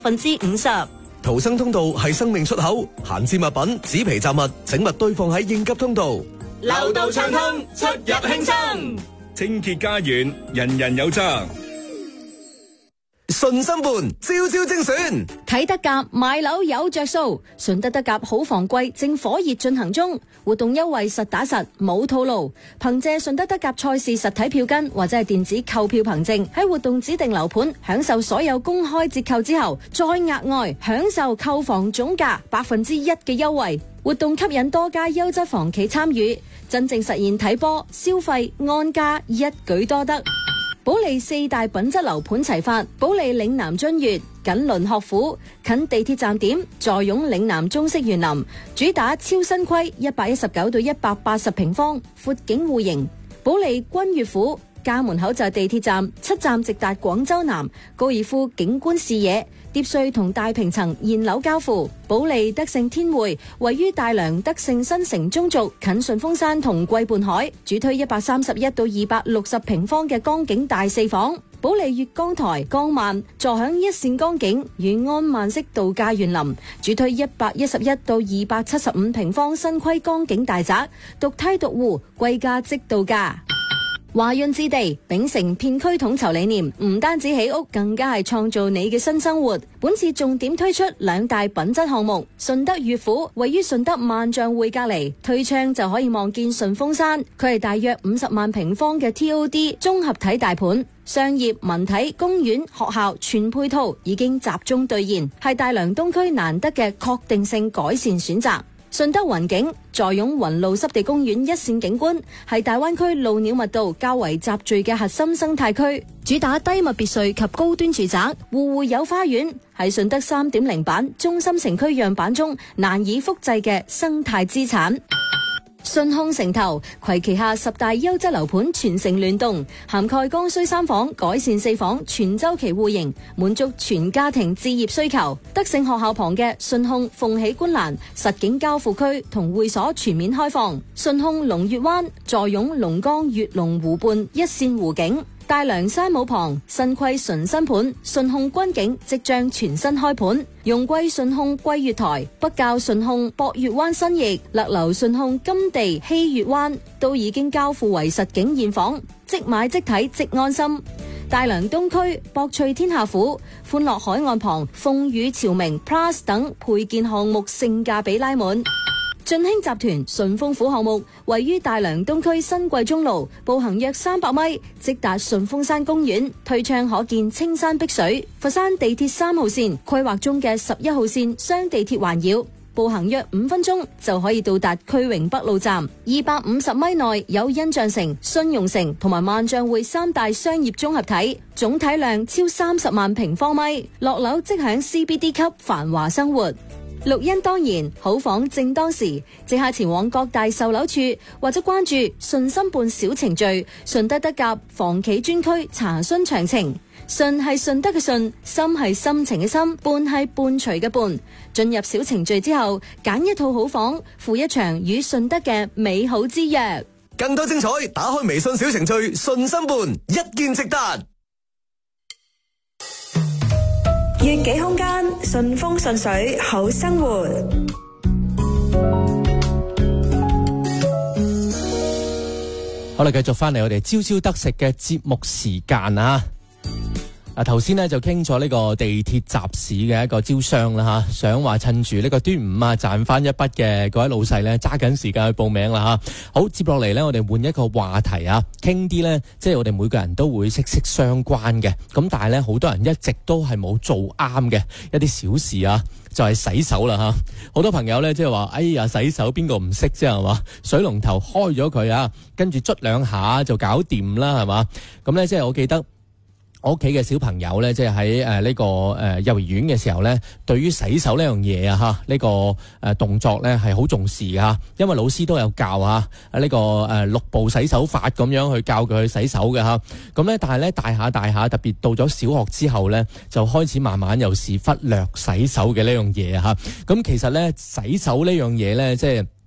50%。 逃生通道係生命出口，閒置物品、紙皮雜物，請勿堆放喺應急通道。 流道暢通，出入輕鬆。 清潔家園，人人有責。 順心盤招招精選， 啟德甲買樓有着數，順德德甲好房季正火熱進行中，活動優惠實打實冇套路。憑借順德德甲賽事實體票根或者係電子購票憑證，喺活動指定樓盤享受所有公開折扣之後，再額外享受購房總價1%嘅優惠。活動吸引多家優質房企參與，真正實現睇波、消費、安家一舉多得。保利4大品質樓盤齊發，保利嶺南君悅緊鄰學府，近地鐵站點，坐擁嶺南中式園林，主打超新規119到180平方，闊景戶型。保利君悅府家門口就係地鐵站，7站直達廣州南，高爾夫景觀視野，疊稅同大平層現樓交付。保利德勝天匯位於大良德勝新城中軸，近順峰山同桂畔海，主推131到260平方嘅江景大4房。保利粵江台江萬坐享一線江景與安曼式度假園林，主推111到275平方新規江景大宅，獨梯獨戶，貴價即到價。華潤置地秉承片區統籌理念，唔單止起屋，更加係創造你嘅新生活。本次重點推出2大品質項目，順德悅府位於順德萬象匯隔籬，推窗就可以望見順峰山。佢係大約50萬平方嘅 TOD 綜合體大盤，商業、文體、公園、學校全配套已經集中兌現，係大良東區難得嘅確定性改善選擇。順德雲景坐擁雲路濕地公園一線景觀，係大灣區鷺鳥密度較為集聚嘅核心生態區，主打低密別墅及高端住宅，戶戶有花園，係順德3.0版中心城區樣板中難以複製嘅生態資產。順控城投攜旗下10大優質樓盤全城聯動，涵蓋剛需3房、改善4房全周期戶型，滿足全家庭置業需求。德勝學校旁嘅順控鳳喜觀瀾實景交付區同會所全面開放。順控龍悅灣坐擁龍崗悅龍湖畔一線湖景。大良山姆旁新規純新盤順控軍景即將全新開盤，容桂順控桂悅台、北滘順控博悅灣新翼、勒流順控金地希悅灣都已經交付為實景現房，即買即睇即安心。大良東區博翠天下府、歡樂海岸旁鳳羽朝明 Plus 等配件項目性價比拉滿。晉興集團順豐府項目位於大良東區新貴中路，步行約300米，即達順峰山公園，推窗可見青山碧水。佛山地鐵3號線規劃中嘅11號線雙地鐵環繞，步行約5分鐘就可以到達區榮北路站。250米內有印象城、信用城同埋萬象匯3大商業綜合體，總體量超30萬平方米，落樓即享 CBD 級繁華生活。綠茵當然，好房正當時，即刻前往各大售樓處或者關注順心伴小程序順德德甲房企專區查詢詳情。順係順德嘅順，心係心情嘅心，伴係伴隨嘅伴。進入小程序之後，揀一套好房，赴一場與順德嘅美好之約。 更多精彩，打開微信小程序順心伴，一鍵直達。 悅己空間，順風順水，好生活。 好啦，繼續翻嚟我哋朝朝得食嘅節目時間啊！頭先咧就傾咗呢個地鐵集市嘅一個招商啦吓，想話趁住呢個端午啊賺翻一筆嘅各位老細咧，揸緊時間去報名啦吓。好，接落嚟咧，我哋換一個話題啊，傾啲咧，即係我哋每個人都會息息相關嘅。咁但係咧，好多人一直都係冇做啱嘅一啲小事啊，就係洗手啦吓。好多朋友咧即係話，哎呀，洗手邊個唔識啫係嘛？水龍頭開咗佢啊，跟住捽2下就搞掂啦係嘛？咁咧即係我記得。我屋企嘅小朋友咧，即係喺呢個幼兒園嘅時候咧，對於洗手呢樣嘢啊，吓、這、呢個動作咧係好重視噶，因為老師都有教啊呢個6步洗手法咁樣去教佢去洗手嘅吓。咁咧，但係咧大下，特別到咗小學之後咧，就開始慢慢又是忽略洗手嘅呢樣嘢吓。咁其實咧，洗手呢樣嘢咧，即係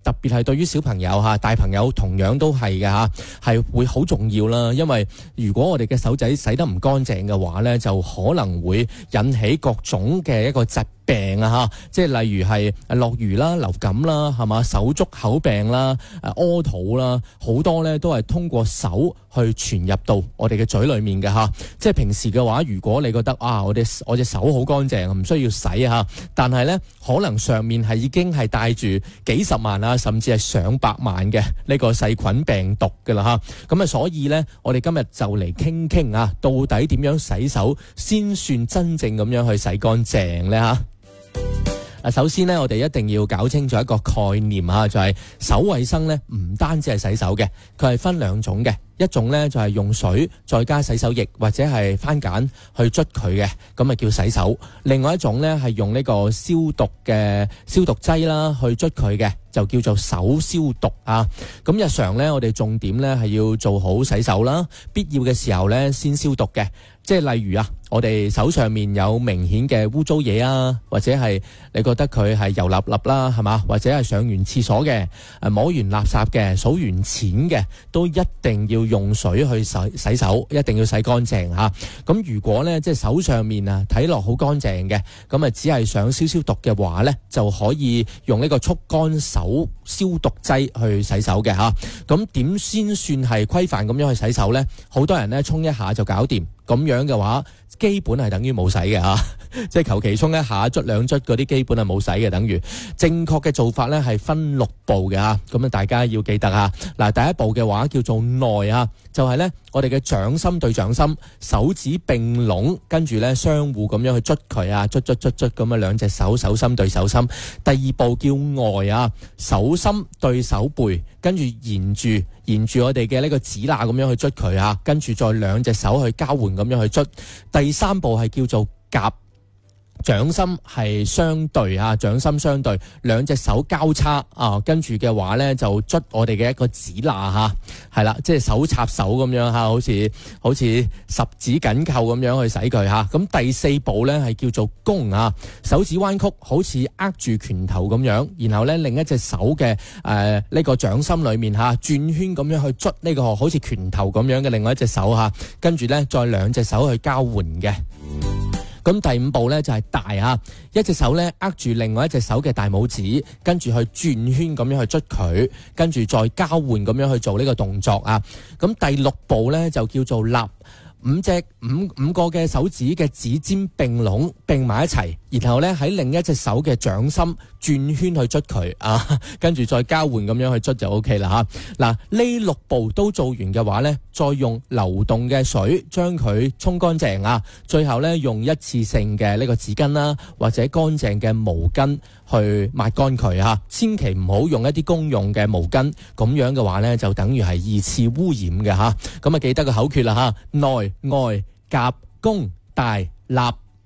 特別係對於小朋友嚇，大朋友同樣都係嘅嚇，係會好重要啦。因為如果我哋嘅手仔洗得唔乾淨嘅話咧，就可能會引起各種嘅一個疾病啊嚇，即係例如係落魚啦、流感啦，係嘛，手足口病啦、屙肚啦，好多咧都係通過手去傳入到我哋嘅嘴裡面嘅嚇。即係平時嘅話，如果你覺得我隻手好乾淨，唔需要洗嚇，但係咧可能上面係已經係帶住幾十萬啊，甚至係上百萬嘅呢個細菌病毒㗎啦嚇。咁啊，所以咧我哋今日就嚟傾傾啊，到底點樣洗手先算真正咁樣去洗乾淨咧嚇？首先呢，我哋一定要搞清楚一個概念啊，就係手衛生呢，唔單止係洗手嘅，佢係分兩種嘅。一種呢就係用水再加洗手液或者係番梘去捽佢嘅，咁啊叫洗手。另外一種呢係用呢個消毒嘅消毒劑啦去捽佢嘅，就叫做手消毒啊。咁日常呢，我哋重點呢係要做好洗手啦，必要嘅時候呢先消毒嘅。即係例如啊，我哋手上面有明顯嘅污糟嘢啊，或者係你覺得佢係油立立啦，係嘛？或者係上完廁所嘅，摸完垃圾嘅，數完錢嘅，都一定要用水去洗手，一定要洗乾淨嚇。咁如果呢，即係手上面啊睇落好乾淨嘅，咁啊只係想消毒嘅話呢，就可以用呢個速乾手消毒劑去洗手嘅嚇。咁點先算係規範咁樣去洗手呢？好多人呢，沖一下就搞掂。咁樣嘅話，基本係等於冇洗嘅嚇，即係求其沖一下捽兩捽嗰啲，基本係冇洗嘅。等於正確嘅做法咧係分6步嘅嚇，咁啊大家要記得嚇。嗱，第一步嘅話叫做內啊，就係咧我哋嘅掌心對掌心，手指並攏，跟住咧相互咁樣去捽佢啊，捽咁啊，兩隻手手心對手心。第二步叫外啊，手心對手背，跟住沿住我哋嘅呢個指罅咁樣去捽佢啊，跟住再兩隻手去交換咁樣去捽。第三步係叫做夾，掌心係相對啊，掌心相對，兩隻手交叉啊，跟住嘅話咧就捽我哋嘅一個指罅嚇，係啦，即係手插手咁樣嚇，好似十指緊扣咁樣去洗佢嚇。咁第四步咧係叫做弓啊，手指彎曲，好似握住拳頭咁樣，然後咧另一隻手嘅呢個掌心裏面嚇轉圈咁樣去捽呢個好似拳頭咁樣嘅另外一隻手嚇，跟住咧再兩隻手去交換嘅。咁第五步咧就係大啊，一隻手咧握住另外一隻手嘅大拇指，跟住去轉圈咁樣去捽佢，跟住再交換咁樣去做呢個動作啊。咁第6步咧就叫做立。五個嘅手指嘅指尖並攏並埋一齊，然後咧喺另一隻手嘅掌心轉圈去捽佢啊，跟住再交換咁樣去捽就 OK 啦吓。嗱，呢6步都做完嘅話咧，再用流動嘅水將佢沖乾淨啊，最後咧用一次性嘅呢個紙巾啦，或者乾淨嘅毛巾去抹乾佢啊，千祈唔好用一啲公用嘅毛巾，咁樣嘅話咧就等於係2次污染嘅吓。咁啊記得個口訣啦吓，內外夾弓大立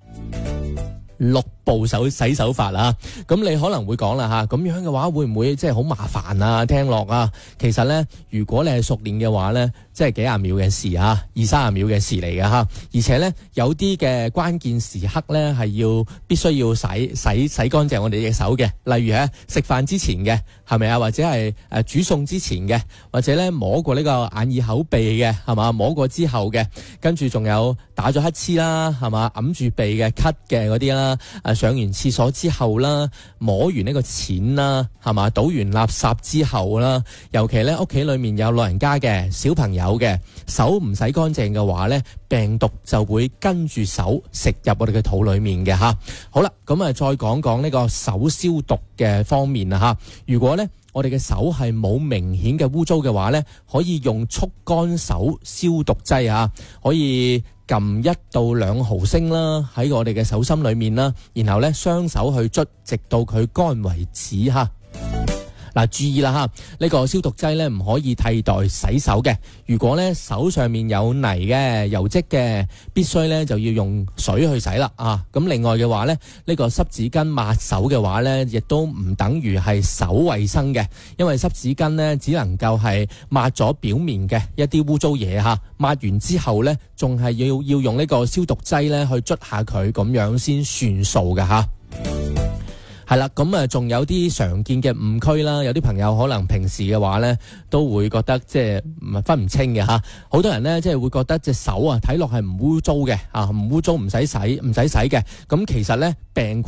，6步洗手法啊。咁你可能會講啦吓，咁樣嘅話會唔會即係好麻煩啊？聽落啊，其實咧如果你係熟練嘅話咧，即係幾廿秒嘅事啊，20-30秒嘅事嚟嘅吓。而且咧有啲嘅關鍵時刻咧係必須要洗乾淨我哋嘅手嘅，例如食飯之前嘅係咪啊？或者係煮餸之前嘅，或者咧摸過呢個眼耳口鼻嘅係嘛？摸過之後嘅，跟住仲有打咗乞嗤啦係嘛？揞住鼻嘅咳嘅嗰啲啦，上完廁所之後啦，摸完呢個錢啦係嘛？倒完垃圾之後啦，尤其咧屋企裏面有老人家嘅小朋友嘅手唔洗乾淨嘅話咧，病毒就會跟住手食入我哋嘅肚裏面嘅吓。好啦，咁啊再講講呢個手消毒嘅方面啦吓。如果咧我哋嘅手係冇明顯嘅污糟嘅話咧，可以用速乾手消毒劑啊，可以撳1到2毫升啦，喺我哋嘅手心裏面啦，然後咧雙手去捽，直到佢乾為止吓。嗱，注意啦吓，呢個消毒劑咧唔可以替代洗手嘅。如果咧手上面有泥嘅、油漬嘅，必須咧就要用水去洗啦啊。咁另外嘅話咧，呢個濕紙巾抹手嘅話咧，亦都唔等於係手衛生嘅，因為濕紙巾咧只能夠係抹咗表面嘅一啲污糟嘢吓，抹完之後咧仲係要用呢個消毒劑咧去捽下佢，咁樣先算數㗎吓。 係啦，咁仲有啲常見嘅誤區啦，有啲朋友可能平時嘅話咧，都會覺得即係分唔清嘅嚇。好多人咧即係會覺得隻手啊睇落係唔污糟嘅，唔污糟唔使洗嘅。咁其實咧病